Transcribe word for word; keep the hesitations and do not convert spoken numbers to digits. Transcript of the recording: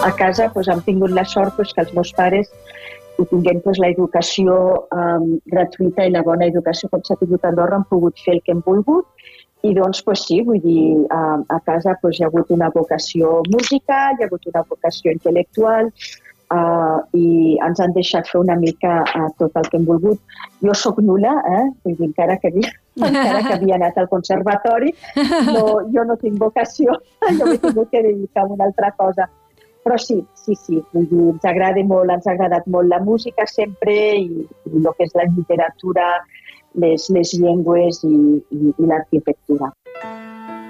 a casa doncs, hem tingut la sort doncs, que els meus pares i tinguem doncs, l'educació um, gratuïta i la bona educació com s'ha tingut a Andorra, han pogut fer el que hem volgut. I doncs, pues sí, vull dir, a, a casa pues, hi ha hagut una vocació musical, hi ha hagut una vocació intel·lectual uh, i ens han deixat fer una mica uh, tot el que hem volgut. Jo sóc nul·la, eh? Vull dir, encara que havia, encara que havia anat al conservatori, no, jo no tinc vocació, jo m'he tingut que dedicar a una altra cosa. Però sí, sí, sí, vull dir, ens agrada molt, ens ha agradat molt la música sempre i, i el que és la literatura, les, les llengües i, i, i l'arquitectura.